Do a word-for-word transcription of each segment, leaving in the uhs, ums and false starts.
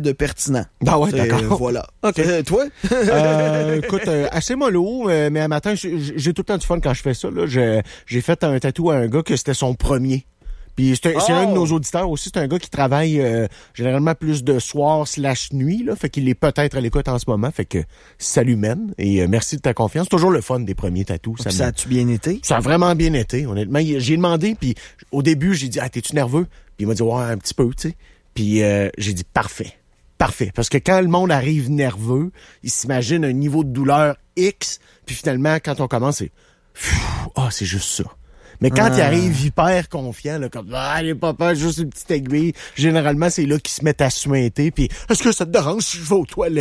de pertinent. Ah ouais, C'est, d'accord. Euh, voilà. OK. Euh, toi? euh, écoute, euh, assez mollo, euh, mais un matin, j'ai, j'ai tout le temps du fun quand je fais ça. Là. J'ai, j'ai fait un tatou à un gars que c'était son premier. Puis c'est, un, c'est Oh! un de nos auditeurs aussi. C'est un gars qui travaille euh, généralement plus de soir slash nuit. Là, fait qu'il est peut-être à l'écoute en ce moment. Fait que salut man et euh, merci de ta confiance. Toujours le fun des premiers tatous. Ça, Ça a-tu bien été? ça a vraiment bien été, honnêtement. J'ai demandé, puis au début, j'ai dit « Ah, t'es-tu nerveux? » Puis il m'a dit « Ouais, un petit peu, tu sais. » Puis euh, j'ai dit « Parfait. Parfait. » Parce que quand le monde arrive nerveux, il s'imagine un niveau de douleur X, puis finalement, quand on commence, c'est « Ah, c'est juste ça. » Mais quand Ah. il arrive hyper confiant, là, comme « Ah, allez, papa, juste une petite aiguille. » Généralement, c'est là qu'ils se mettent à suinter, puis « Est-ce que ça te dérange si je vais aux toilettes? »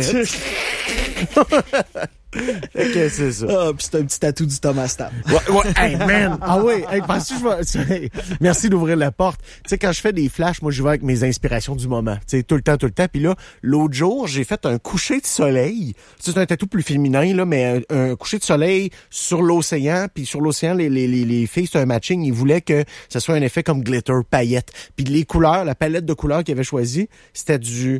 Fait que c'est ça. Ah, pis c'est un petit tatou du Thomas Stam. Ouais, ouais, hey man! Ah oui, hey, penses-tu que je vais... Merci d'ouvrir la porte. Tu sais, quand je fais des flashs, moi, je vais avec mes inspirations du moment. Tu sais, tout le temps, tout le temps. Puis là, l'autre jour, j'ai fait un coucher de soleil. C'est un tatou plus féminin, là, mais un, un coucher de soleil sur l'océan. Puis sur l'océan, les, les, les, les filles, c'est un matching. Ils voulaient que ça soit un effet comme glitter, paillettes. Puis les couleurs, la palette de couleurs qu'ils avaient choisie, c'était du...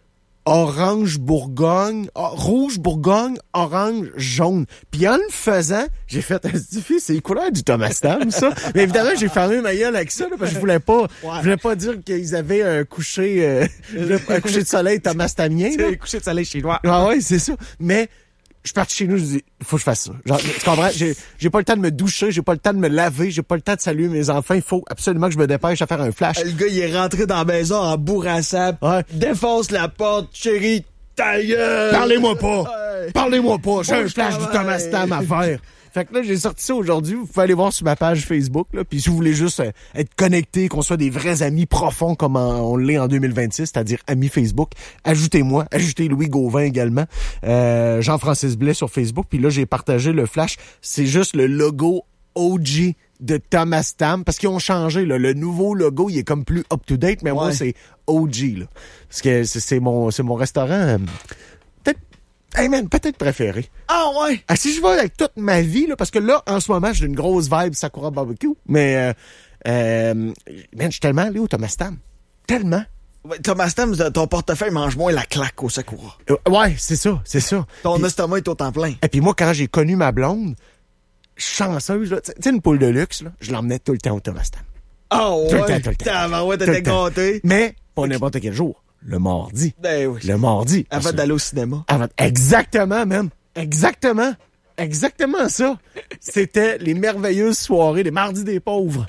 orange Bourgogne, oh, rouge Bourgogne, orange jaune. Puis en le faisant, j'ai fait un stifi, c'est les couleurs du Thomas Stam, ça. Mais évidemment, j'ai fermé ma gueule avec ça, là, parce que je voulais pas, ouais. je voulais pas dire qu'ils avaient un coucher, euh, un coucher de soleil Thomas Stamien. C'est un coucher de soleil chinois. Ah ouais, c'est ça. Mais je suis parti chez nous, je dis, faut que je fasse ça. Genre, tu comprends? J'ai, j'ai pas le temps de me doucher, j'ai pas le temps de me laver, j'ai pas le temps de saluer mes enfants. Il faut absolument que je me dépêche à faire un flash. Le gars, il est rentré dans la maison en bourrassable. Ouais. Défonce la porte, chérie, ta gueule! Parlez-moi pas! Ouais. Parlez-moi pas! J'ai Moi, un je flash du travaille. Thomas Stam à faire. Fait que là, j'ai sorti ça aujourd'hui. Vous pouvez aller voir sur ma page Facebook. Là. Puis si vous voulez juste euh, être connecté, qu'on soit des vrais amis profonds comme en- on l'est en deux mille vingt-six, c'est-à-dire amis Facebook, ajoutez-moi. Ajoutez Louis Gauvin également. Euh, Jean-Francis Blais sur Facebook. Puis là, j'ai partagé le flash. C'est juste le logo O G de Thomas Stam. Parce qu'ils ont changé. Là. Le nouveau logo, il est comme plus up-to-date. Mais moi, Ouais. c'est O G. Là. Parce que c'est, c'est, mon, c'est mon restaurant... euh, peut-être... Hey man, peut-être préféré. Ah ouais! Ah, si je vais avec toute ma vie, là, parce que là, en ce moment, j'ai une grosse vibe Sakura Barbecue, mais euh, euh, man, je suis tellement allé au Thomas Stam. Tellement. Ouais, Thomas Stam, ton portefeuille mange moins la claque au Sakura. Euh, ouais, c'est ça, c'est ça. Ton Puis- estomac est au temps plein. Et puis moi, quand j'ai connu ma blonde, chanceuse, là, tu sais, une poule de luxe, là, je l'emmenais tout le temps au Thomas Stam. Ah ouais! Tout le temps, tout le temps. Tabarouette, Tout le t'étais temps. gâté. Mais pas n'importe quel jour. Le mardi. Ben oui. Le mardi. Avant Parce que- d'aller au cinéma. Avant- Exactement, man. Exactement. Exactement ça. C'était les merveilleuses soirées, les mardis des pauvres.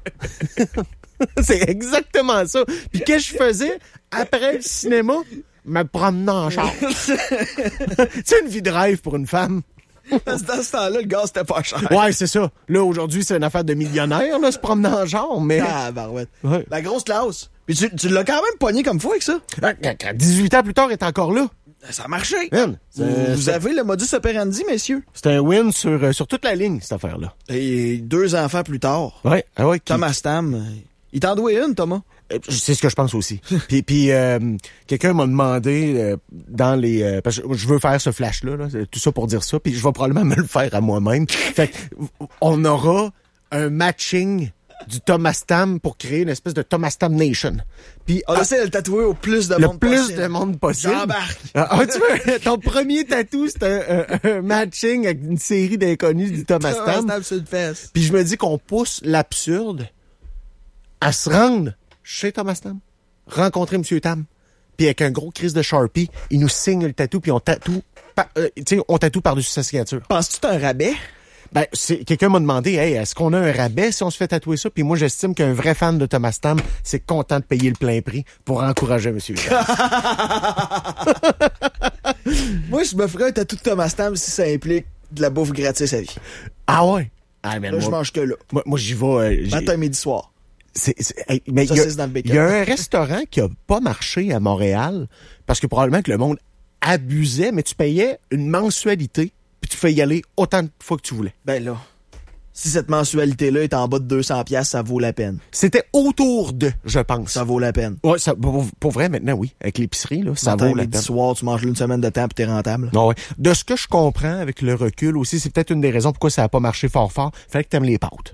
C'est exactement ça. Puis qu'est-ce que je faisais après le cinéma? Me promenant en char. C'est une vie de rêve pour une femme. Parce que dans ce temps-là, le gaz, c'était pas cher. Ouais, c'est ça. Là, aujourd'hui, c'est une affaire de millionnaire, là, se promener en char, mais... Ah, barouette. Ouais. La grosse classe. Puis tu, tu l'as quand même pogné comme fois avec ça. dix-huit ans plus tard, il est encore là. Ça a marché. Man, Vous, c'est- vous c'est- avez le modus operandi, messieurs. c'est un win sur, euh, sur toute la ligne, cette affaire-là. Et deux enfants plus tard. Ouais, ah ouais. qui- Thomas Stam, euh, il t'en doit une, Thomas. Euh, C'est ce que je pense aussi. puis puis euh, quelqu'un m'a demandé euh, dans les... euh, parce que je veux faire ce flash-là, là, c'est tout ça pour dire ça, puis je vais probablement me le faire à moi-même. Fait que, on aura un matching du Thomas Stam pour créer une espèce de Thomas Stam Nation. Puis On ah, essaie de le tatouer au plus de le monde plus possible. de monde possible. J'embarque. Ah, ah, tu veux, ton premier tatou, c'est un, un- un matching avec une série d'inconnus du Thomas Thomas Stam. Stam sur le fesse. Puis je me dis qu'on pousse l'absurde à se rendre chez Thomas Tam, rencontrer M. Tam, puis avec un gros crise de Sharpie, il nous signe le tatou, puis on tatoue, par, euh, tu sais, on tatoue par-dessus sa signature. Penses-tu que t'as un rabais? Ben, c'est, quelqu'un m'a demandé, hey, est-ce qu'on a un rabais si on se fait tatouer ça? Puis moi, j'estime qu'un vrai fan de Thomas Tam, c'est content de payer le plein prix pour encourager M. Tam. Moi, je me ferais un tatou de Thomas Stam si ça implique de la bouffe gratis à vie. Ah ouais? Ah, man, Là, je moi, mange que là. moi, moi, j'y vais. euh, j'ai- Matin, midi, soir. C'est, c'est, hey, mais il y, Saucisse a- dans le bacon. il y a un restaurant qui a pas marché à Montréal parce que probablement que le monde abusait, mais tu payais une mensualité puis tu fais y aller autant de fois que tu voulais. Ben là, si cette mensualité-là est en bas de deux cents piastres, ça vaut la peine. C'était autour de, je pense. Ça vaut la peine. Ouais, ça, pour, pour vrai, maintenant, oui. Avec l'épicerie, là, ça Matin, vaut la midi, peine. soir, tu manges là une semaine de temps puis t'es rentable. Non, ouais. De ce que je comprends avec le recul aussi, c'est peut-être une des raisons pourquoi ça a pas marché fort fort. Fallait que t'aimes les pâtes.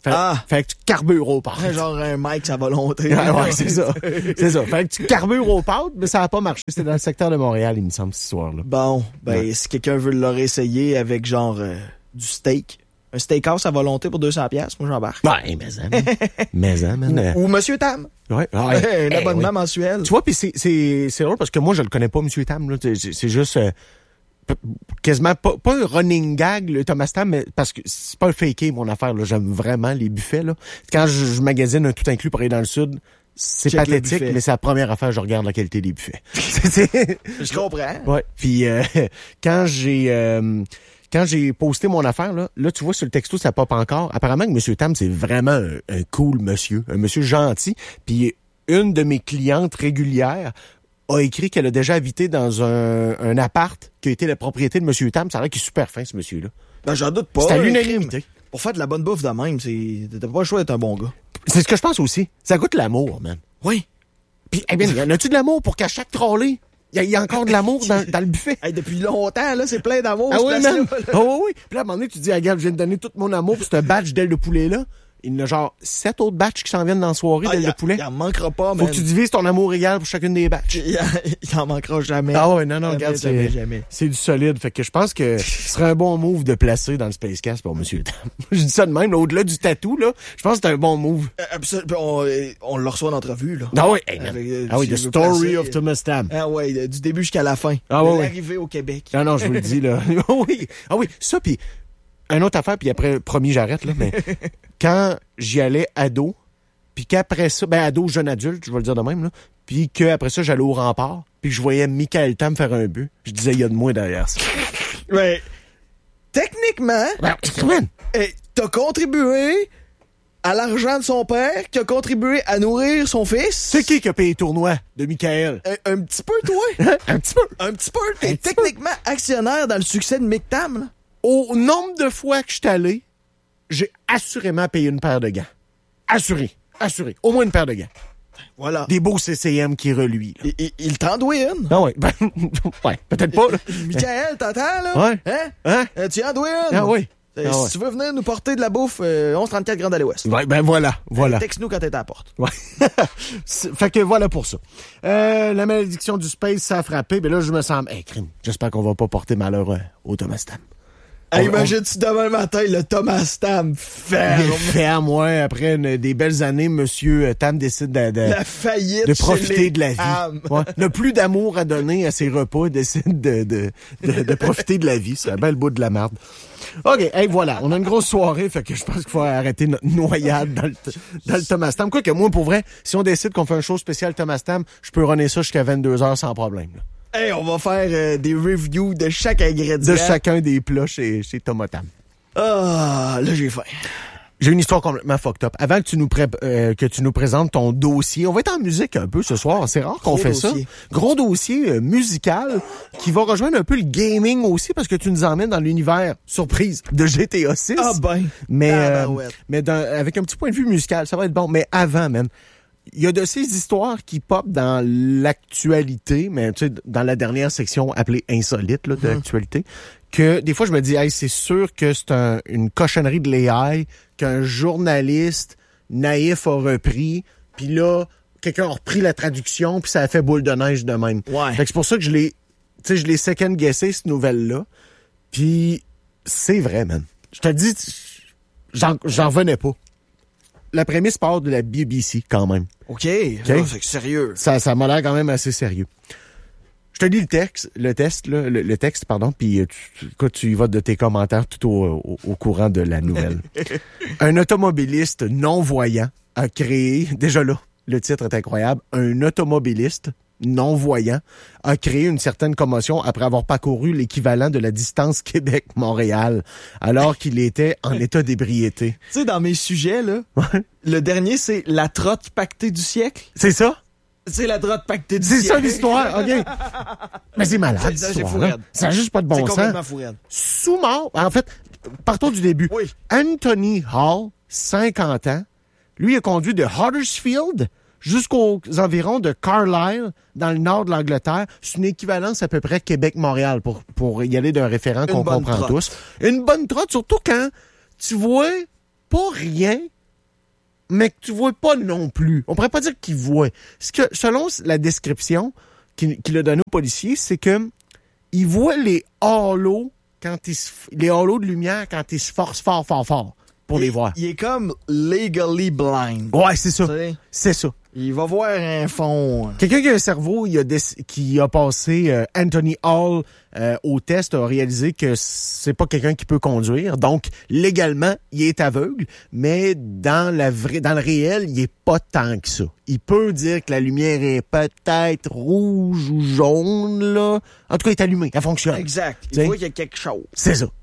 Fait, Ah! fait que tu carbures aux pâtes. Genre un Mike à volonté. Ouais, ouais, c'est ça. C'est ça. Fait que tu carbures aux pâtes, mais ça n'a pas marché. C'était dans le secteur de Montréal, il me semble, ce soir-là. Bon, ben, Ouais. si quelqu'un veut le réessayer avec genre euh, du steak, un steakhouse à volonté pour deux cents piastres, moi j'embarque. Ouais, mais ça, man. mais ça, man. euh, Ou Monsieur Tam. Ouais. Ah, Ouais, ouais. un Eh, abonnement oui. mensuel. Tu vois, puis c'est, c'est, c'est drôle parce que moi, je le connais pas, M. Tam. Là. C'est, c'est juste euh, p- quasiment pas, pas un running gag, le Thomas Tam, mais parce que c'est pas un faké, mon affaire. Là. J'aime vraiment les buffets. Là. Quand je, je magasine un tout inclus pour aller dans le sud, c'est Check le pathétique, buffet. mais c'est la première affaire je regarde la qualité des buffets. c'est, c'est- Je comprends. Ouais. Puis euh, quand j'ai euh, quand j'ai posté mon affaire, là, là, tu vois, sur le texto, ça pop encore. Apparemment que M. Tam, c'est vraiment un, un cool monsieur, un monsieur gentil. Puis une de mes clientes régulières a écrit qu'elle a déjà habité dans un, un appart qui a été la propriété de M. Tam. Ça a l'air qu'il est super fin, ce monsieur-là. Ben, j'en doute pas. C'est à un l'unanimité. crime. Pour faire de la bonne bouffe de même, c'est, t'as pas le choix d'être un bon gars. C'est ce que je pense aussi. Ça goûte l'amour, man. Oui. Puis, eh bien, y en a-tu de l'amour pour qu'à chaque trolley, il y, a- y a encore de l'amour dans, dans le buffet? Hey, depuis longtemps, là, c'est plein d'amour, Ah ce oui, place-là, man. là. Ah oui, oui. Puis là, à un moment donné, tu te dis, ah, regarde, je viens de donner tout mon amour pour ce badge d'aile de poulet-là. Il y en a genre sept autres batchs qui s'en viennent dans la soirée Ah, d'aile y de a- poulet. Il en manquera pas, Faut man. que tu divises ton amour égal pour chacune des batchs. Il il en manquera jamais. Ah ouais, non, non, Jamais, regarde, jamais, c'est, jamais. c'est du solide. Fait que je pense que ce serait un bon move de placer dans le Spacecast pour M. Tam. Je dis ça de même, là, au-delà du tatou, là, je pense que c'est un bon move. Euh, absolument. On, euh, on le reçoit en entrevue, là. Ah oui, hey, man. Avec, euh, Ah oui, si The je veux Story placer, of euh, Thomas Tam. Ah ouais, de- du début jusqu'à la fin. Ah de ouais, ouais. l'arrivée au Québec. Non, non, je vous le dis, là. oui. Ah oui, ça, puis une autre affaire, puis après, promis, j'arrête, là, mais quand j'y allais ado, puis qu'après ça, ben ado, jeune adulte, je vais le dire de même, là, puis qu'après ça, j'allais au rempart, puis que je voyais Michael Tam faire un but, je disais, il y a de moi derrière ça. Ouais. Techniquement, Ben, man, eh, t'as contribué à l'argent de son père, qui a contribué à nourrir son fils. c'est qui qui a payé le tournoi de Michael? Un, un petit peu, toi. Un petit peu. Un petit peu. T'es Un petit techniquement actionnaire dans le succès de Mick Tam, là. Au nombre de fois que je suis allé, j'ai assurément payé une paire de gants. Assuré. Assuré. Au moins une paire de gants. Voilà. Des beaux C C M qui reluient, là. Il, il, il t'en doit une. Ah ouais, ben, ouais, peut-être pas, là. Michael, t'entends, là? Ouais. Hein? Hein? Euh, tu en dois une. Ah oui. Euh, Ah si ouais. tu veux venir nous porter de la bouffe, euh, onze trente-quatre Grande Allée Ouest. Ouais, ben voilà, voilà. Texte-nous quand t'es à la porte. Ouais. C'est- fait que voilà pour ça. Euh, la malédiction du space, ça a frappé. Mais là, je me sens... Hey, crime, j'espère qu'on va pas porter malheur euh, au Thomas Tam. Hey, On- imagine-tu demain matin le Thomas Tam Il ferme. est ferme, ouais. Après une- des belles années, Monsieur euh, Tam décide de, de, La faillite de chez profiter les de la vie. Tam. Ouais. N'a plus d'amour à donner à ses repas, décide de, de, de, de profiter de la vie. C'est un bel bout de la merde. OK, hey, voilà. On a une grosse soirée, fait que je pense qu'il faut arrêter notre noyade dans le, dans le Thomas Tam. Quoi que moi, pour vrai, si on décide qu'on fait un show spécial Thomas Tam, je peux runner ça jusqu'à vingt-deux heures sans problème. Là. Hey, on va faire euh, des reviews de chaque ingrédient. De chacun des plats chez, chez Thomas Tam. Ah, là, j'ai faim. J'ai une histoire complètement fucked up. Avant que tu nous pré- euh, que tu nous présentes ton dossier, on va être en musique un peu ce soir. C'est rare qu'on Gros fait dossier. ça. Gros dossier euh, musical qui va rejoindre un peu le gaming aussi parce que tu nous emmènes dans l'univers surprise de G T A six. Ah ben. mais euh, Tabarouette. mais dans- avec un petit point de vue musical, ça va être bon. Mais avant, man, il y a de ces histoires qui popent dans l'actualité, mais tu sais, dans la dernière section appelée insolite là, de l'actualité, que des fois je me dis, hey, c'est sûr que c'est un- une cochonnerie de l'A I qu'un journaliste naïf a repris, puis là, quelqu'un a repris la traduction, puis ça a fait boule de neige de même. Ouais. Fait que c'est pour ça que je l'ai, tu sais, je l'ai second-guessé, cette nouvelle-là. Puis c'est vrai, man. Je te dis, j'en, j'en revenais pas. La prémisse part de la B B C, quand même. OK. Ah, c'est que sérieux. Ça, ça m'a l'air quand même assez sérieux. Je te lis le texte, le test, là, le, le texte, pardon, puis euh, tu, tu, écoute, tu y vas de tes commentaires tout au, au, au courant de la nouvelle. Un automobiliste non-voyant a créé, déjà là, le titre est incroyable, un automobiliste non-voyant a créé une certaine commotion après avoir parcouru l'équivalent de la distance Québec-Montréal, alors qu'il était en état d'ébriété. Tu sais, dans mes sujets, là, le dernier, c'est la trotte pactée du siècle. C'est ça? C'est la trotte pactée du C'est siècle. ça l'histoire, OK. Mais c'est malade, C'est- c'est cette fou histoire-là. raide. Ça n'a juste pas de C'est bon sens. complètement fou raide. Sous-mort, en fait, partons du début. Oui. Anthony Hall, cinquante ans, lui a conduit de Huddersfield jusqu'aux environs de Carlisle, dans le nord de l'Angleterre. C'est une équivalence à peu près Québec-Montréal pour, pour y aller d'un référent qu'on bonne comprend trotte. tous. Une bonne trotte, surtout quand tu vois pas rien mais que tu vois pas non plus. On pourrait pas dire qu'il voit. Ce que, selon la description qu'il, qu'il a donnée aux policiers, c'est que il voit les halos quand il se, les halos de lumière quand il se force fort, fort, fort pour il, les voir. Il est comme legally blind. Ouais, c'est ça. T'sais? C'est ça. Il va voir un fond. Quelqu'un qui a un cerveau, il a des, qui a passé euh, Anthony Hall euh, au test, a réalisé que c'est pas quelqu'un qui peut conduire. Donc, légalement, il est aveugle, mais dans la vraie, dans le réel, il est pas tant que ça. Il peut dire que la lumière est peut-être rouge ou jaune, là. En tout cas, elle est allumée, elle fonctionne. Exact. Il T'sais? voit qu'il y a quelque chose. C'est ça.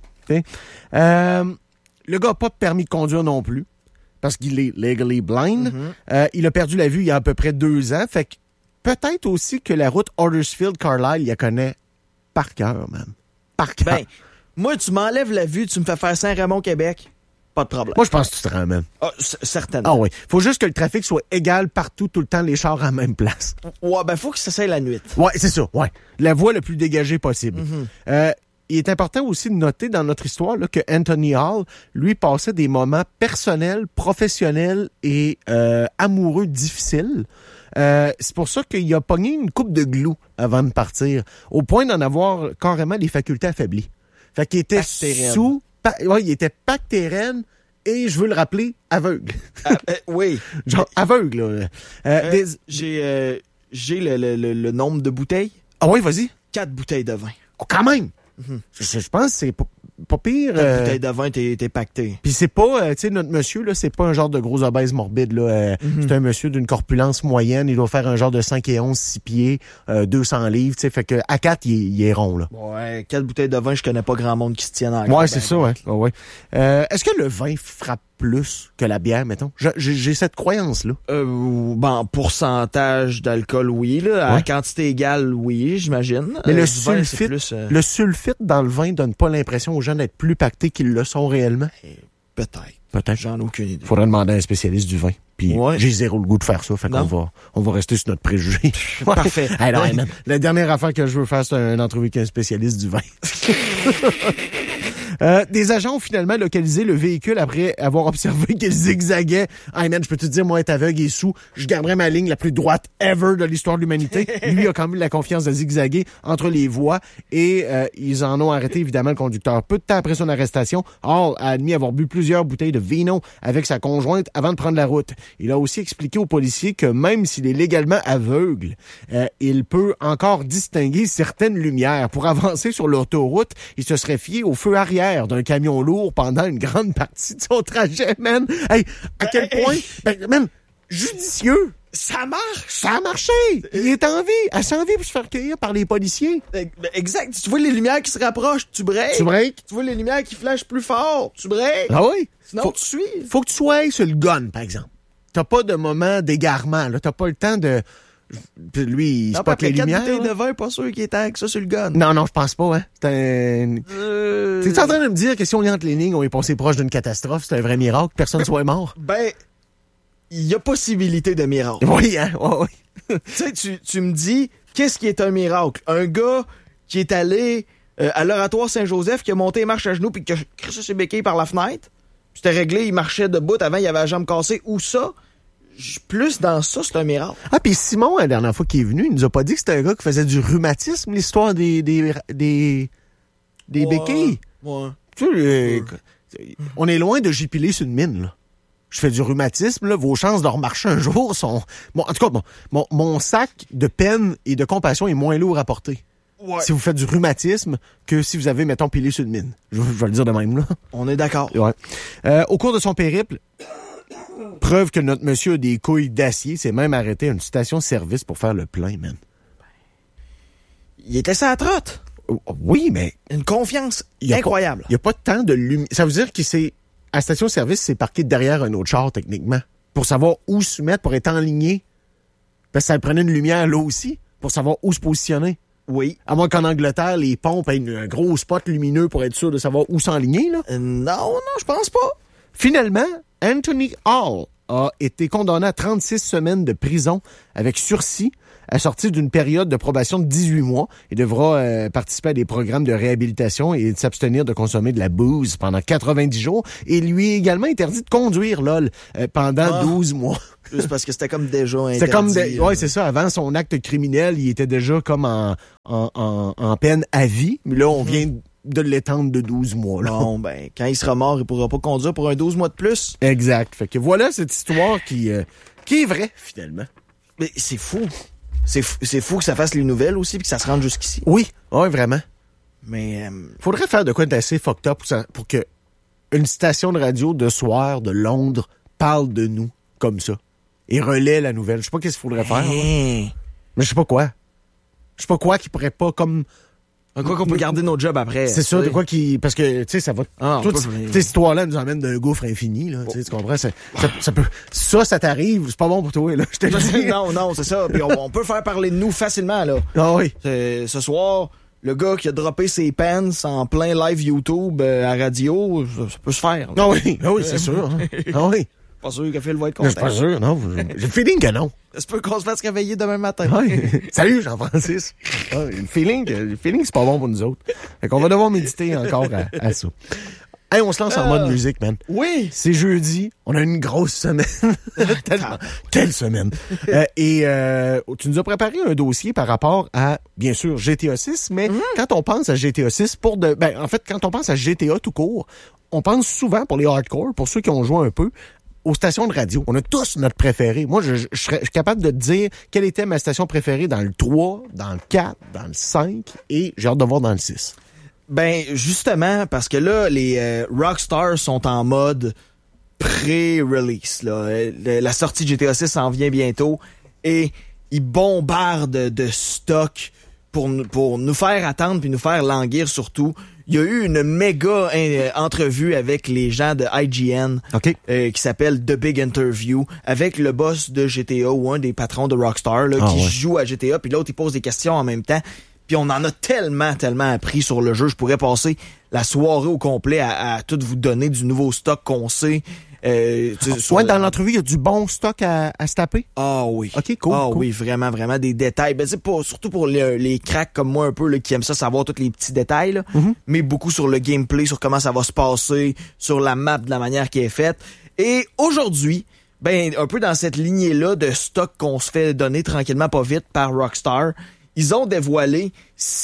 Euh, le gars n'a pas de permis de conduire non plus, parce qu'il est legally blind. Mm-hmm. Euh, il a perdu la vue il y a à peu près deux ans. Fait que peut-être aussi que la route Huddersfield-Carlisle, il la connaît par cœur, man. Par cœur. Ben, moi, tu m'enlèves la vue, tu me fais faire Saint-Raymond-Québec, pas de problème. Moi, je pense que tu te rends, man. Ah, c- certainement. Ah oui. Faut juste que le trafic soit égal partout, tout le temps, les chars à la même place. Ouais, ben, faut que ça soit la nuit. Ouais, c'est ça, ouais. La voie la plus dégagée possible. Mm-hmm. Euh, il est important aussi de noter dans notre histoire là, que Anthony Hall, lui, passait des moments personnels, professionnels et euh, amoureux difficiles. Euh, c'est pour ça qu'il a pogné une coupe de glue avant de partir, au point d'en avoir carrément les facultés affaiblies. Fait qu'il était Pactérène. sous... Pa- ouais, il était pactérène et, je veux le rappeler, aveugle. Ah, euh, oui. Genre aveugle, là. Euh, Euh, des... J'ai, euh, j'ai le, le, le, le nombre de bouteilles. Ah oui, vas-y. Quatre bouteilles de vin. Oh, quand même! Mm-hmm. Je, je pense que c'est pas, pas pire. Quatre euh, bouteilles de vin, t'es, t'es pacté. Puis c'est pas, euh, tu sais, notre monsieur, là, c'est pas un genre de gros obèse morbide, là. Euh, Mm-hmm. C'est un monsieur d'une corpulence moyenne. Il doit faire un genre de cinq et onze, six pieds, euh, deux cents livres, tu sais. Fait que à quatre, il, est- il est rond, là. Ouais, quatre bouteilles de vin, je connais pas grand monde qui se tienne encore. Ouais, Ben, c'est ça, ouais. ouais, ouais. Euh, est-ce que le vin frappe plus que la bière, mettons? Je- J'ai, j'ai cette croyance-là. Euh, ben, pourcentage d'alcool, oui, là. À Ouais. quantité égale, oui, j'imagine. Mais Euh, le du vin, c'est sulfite, plus, euh, le sulfite dans le vin donne pas l'impression aux gens d'être plus pactés qu'ils le sont réellement? Peut-être. Peut-être. J'en ai aucune idée. Faudrait demander à un spécialiste du vin. Puis Ouais. j'ai zéro le goût de faire ça. Fait qu'on Non. va, on va rester sur notre préjugé. Parfait. Hey, non, Ouais. hey, man, la dernière affaire que je veux faire, c'est une entrevue avec un spécialiste du vin. Euh, des agents ont finalement localisé le véhicule après avoir observé qu'il zigzaguait. Hey man, je peux te dire, moi, être aveugle et sous, je garderais ma ligne la plus droite ever de l'histoire de l'humanité. Lui a quand même eu la confiance de zigzaguer entre les voies et euh, ils en ont arrêté évidemment le conducteur. Peu de temps après son arrestation, Hall a admis avoir bu plusieurs bouteilles de vino avec sa conjointe avant de prendre la route. Il a aussi expliqué aux policiers que même s'il est légalement aveugle, euh, il peut encore distinguer certaines lumières. Pour avancer sur l'autoroute, il se serait fié au feu arrière d'un camion lourd pendant une grande partie de son trajet, man. Hey, à quel point, ben, man, judicieux. Ça marche! Ça a marché! Il est en vie! Elle s'en vie pour se faire cueillir par les policiers. Euh, ben, Exact. Tu vois les lumières qui se rapprochent, tu breaks. Tu breaks? Tu vois les lumières qui flashent plus fort, tu breaks. Ah oui? Sinon, Faut, tu suis. faut que tu sois sur le gun, par exemple. T'as pas de moment d'égarement, là. T'as pas le temps de... Puis lui, il Non, spot les après quatre lumières. bouteilles là. de vin, pas sûr qu'il était avec ça sur le gun. Non, non, je pense pas, hein. C'est un... Euh... T'es en train de me dire que si on lit entre les lignes, on est passé proche d'une catastrophe, c'est un vrai miracle, personne soit mort? Ben, il y a possibilité de miracle. Oui, hein? Ouais, ouais. Tu sais, tu, tu me dis, qu'est-ce qui est un miracle? Un gars qui est allé euh, à l'oratoire Saint-Joseph, qui a monté les marches à genoux, puis qui a crissé ses béquilles par la fenêtre, puis c'était réglé, il marchait debout, avant il avait la jambe cassée, ou ça? J- Plus dans ça, c'est un miracle. Ah, puis Simon, la dernière fois qu'il est venu, il nous a pas dit que c'était un gars qui faisait du rhumatisme, l'histoire des, des, des, des Ouais, béquilles. Ouais. Tu sais, euh, on est loin de gipiler sur une mine, là. Je fais du rhumatisme, là, vos chances de remarcher un jour sont... Bon, en tout cas, bon, mon, mon sac de peine et de compassion est moins lourd à porter. Ouais. Si vous faites du rhumatisme que si vous avez, mettons, pilé sur une mine. Je, je vais le dire de même, là. On est d'accord. Ouais. Euh, au cours de son périple, preuve que notre monsieur a des couilles d'acier, s'est même arrêté à une station-service pour faire le plein, man. Il était ça à trotte. Oui, mais Une confiance il y a incroyable. pas- il y a pas de temps de lumière. Ça veut dire qu'il s'est, à la station-service, il s'est parqué derrière un autre char, techniquement, pour savoir où se mettre, pour être enligné. Parce que ça prenait une lumière là aussi, pour savoir où se positionner. Oui. À moins qu'en Angleterre, les pompes aient une- un gros spot lumineux pour être sûr de savoir où s'enligner, là. Euh, non, non, je pense pas. Finalement, Anthony Hall a été condamné à trente-six semaines de prison avec sursis assorti d'une période de probation de dix-huit mois. Il devra euh, participer à des programmes de réhabilitation et de s'abstenir de consommer de la bouse pendant quatre-vingt-dix jours. Et lui est également interdit de conduire, lol, euh, pendant ah. douze mois. Juste parce que c'était comme déjà interdit. C'est comme de, ouais, c'est ça. Avant son acte criminel, il était déjà comme en, en, en, en peine à vie. Mais là, on vient de l'étendre de douze mois. Là. Bon, ben, quand il sera mort, il pourra pas conduire pour un douze mois de plus. Exact. Fait que voilà cette histoire qui, euh, qui est vraie, finalement. Mais c'est fou. C'est fou, c'est fou que ça fasse les nouvelles aussi puis que ça se rende jusqu'ici. Oui, oui, vraiment. Mais... Euh... Faudrait faire de quoi d'assez fucked up pour, ça, pour que une station de radio de soir de Londres parle de nous comme ça. Et relaie la nouvelle. Je sais pas qu'est-ce qu'il faudrait faire. Hey. Mais je sais pas quoi. Je sais pas quoi qui pourrait pas comme... Quoi qu'on peut garder nos jobs après. C'est ça, de quoi qui... Parce que, tu sais, ça va... Ah, toute cette histoire-là nous emmène d'un gouffre infini, là. Oh. Tu comprends? Ça, ça, ça peut... Ça, ça t'arrive, c'est pas bon pour toi, là. Je te dis. Non, non, c'est ça. Puis on, on peut faire parler de nous facilement, là. Ah oui. C'est, ce soir, le gars qui a droppé ses pants en plein live YouTube euh, à radio, ça, ça peut se faire. Ah oui, ah oui, c'est sûr. Hein. Ah oui. Pas sûr que Phil va être content. Je suis pas sûr, non. J'ai le feeling que non. Ça se peut qu'on se fasse réveiller demain matin. Oui. Salut, Jean-Francis. Ah, le feeling, le feeling, c'est pas bon pour nous autres. Fait qu'on va devoir méditer encore à, à ça. Hey, on se lance en euh, mode musique, man. Oui. C'est jeudi. On a une grosse semaine. Tellement. Quelle semaine. euh, et euh, tu nous as préparé un dossier par rapport à, bien sûr, G T A six, mais mm-hmm. quand on pense à G T A six, pour de, ben, en fait, quand on pense à G T A tout court, on pense souvent, pour les hardcore, pour ceux qui ont joué un peu, aux stations de radio. On a tous notre préféré. Moi, je, je, je serais capable de te dire quelle était ma station préférée dans le trois, dans le quatre, dans le cinq, et j'ai hâte de voir dans le six. Ben, justement, parce que là, les euh, Rockstar sont en mode pré-release. Là. La sortie de G T A six s'en vient bientôt et ils bombardent de stock pour, pour nous faire attendre puis nous faire languir surtout. Il y a eu une méga euh, entrevue avec les gens de I G N okay. euh, qui s'appelle The Big Interview avec le boss de G T A ou un des patrons de Rockstar là, ah, qui ouais. joue à G T A puis l'autre il pose des questions en même temps. Puis on en a tellement, tellement appris sur le jeu. Je pourrais passer la soirée au complet à, à tout vous donner du nouveau stock qu'on sait. Euh, ah, ouais, dans l'entrevue, il y a du bon stock à, à se taper? Ah oui. OK, cool. Ah cool. oui, vraiment, vraiment des détails. Ben, c'est pour, surtout pour les, les cracks comme moi un peu là, qui aiment ça, savoir tous les petits détails. Là, mm-hmm. mais beaucoup sur le gameplay, sur comment ça va se passer, sur la map de la manière qui est faite. Et aujourd'hui, ben un peu dans cette lignée-là de stock qu'on se fait donner tranquillement pas vite par Rockstar, ils ont dévoilé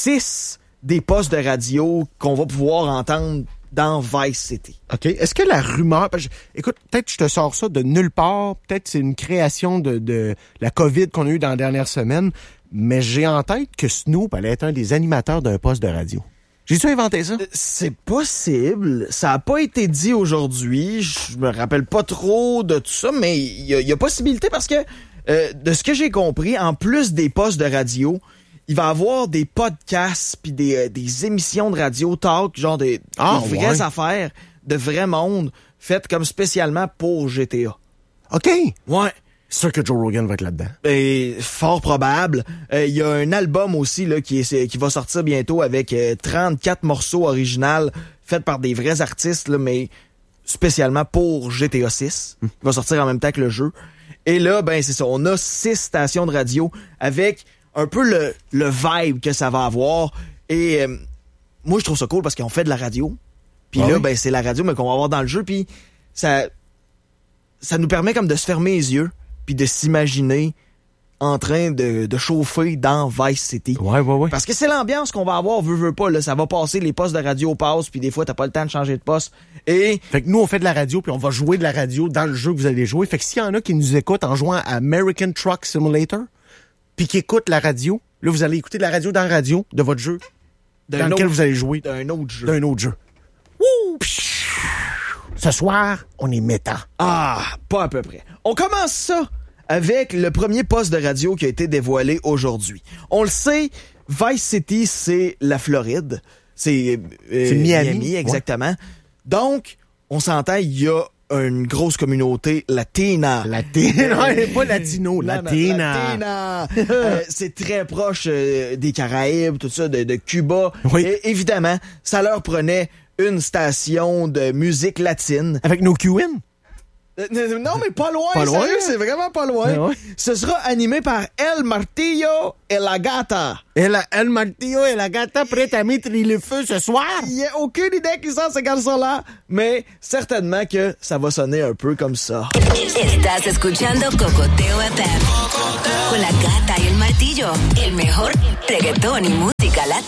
six des postes de radio qu'on va pouvoir entendre dans Vice City. OK. Est-ce que la rumeur... Je, écoute, peut-être que je te sors ça de nulle part. Peut-être que c'est une création de, de la COVID qu'on a eue dans la dernière semaine. Mais j'ai en tête que Snoop allait être un des animateurs d'un poste de radio. J'ai-tu inventé ça? C'est possible. Ça a pas été dit aujourd'hui. Je me rappelle pas trop de tout ça, mais il y, y a possibilité parce que, euh, de ce que j'ai compris, en plus des postes de radio, il va y avoir des podcasts puis des, euh, des émissions de radio talk, genre des, ah, des vraies ouais. affaires de vrai monde faites comme spécialement pour G T A. OK. Ouais. C'est sûr que Joe Rogan va être là-dedans. Et fort probable. Il euh, y a un album aussi là qui est qui va sortir bientôt avec euh, trente-quatre morceaux originaux faits par des vrais artistes là, mais spécialement pour G T A six. Hum. Il va sortir en même temps que le jeu. Et là, ben c'est ça. On a six stations de radio avec un peu le, le vibe que ça va avoir. Et euh, moi, je trouve ça cool parce qu'on fait de la radio. Puis ah là, oui? ben c'est la radio, mais qu'on va avoir dans le jeu. Puis ça, ça nous permet comme de se fermer les yeux puis de s'imaginer en train de, de chauffer dans Vice City. Ouais, ouais, ouais. Parce que c'est l'ambiance qu'on va avoir, veut, veut pas. Là, ça va passer, les postes de radio passent, puis des fois, t'as pas le temps de changer de poste. Et fait que nous, on fait de la radio, puis on va jouer de la radio dans le jeu que vous allez jouer. Fait que s'il y en a qui nous écoutent en jouant à American Truck Simulator, puis qui écoutent la radio, là, vous allez écouter de la radio dans la radio de votre jeu dans lequel vous allez jouer. D'un autre jeu. D'un autre jeu. Wouh! Ce soir, on est méta. Ah, pas à peu près. On commence ça avec le premier poste de radio qui a été dévoilé aujourd'hui. On le sait, Vice City, c'est la Floride. C'est, euh, c'est Miami. Miami, exactement. Ouais. Donc, on s'entend, il y a une grosse communauté latina. Latina, non, pas latino, latina. Latina. euh, c'est très proche euh, des Caraïbes, tout ça, de, de Cuba. Oui. Et évidemment, ça leur prenait une station de musique latine. Avec No Q N? Euh, non, mais pas loin, Pas loin, sérieux, hein? c'est vraiment pas loin. Ah ouais. Ce sera animé par El Martillo et la Gata. Et la, El Martillo et la gata prête à mettre le feu ce soir? Il n'y a aucune idée qui sont ces garçons-là, mais certainement que ça va sonner un peu comme ça. Estás escuchando Cocoteo F M con la Gata y el Martillo, el mejor reggaetón y música latina.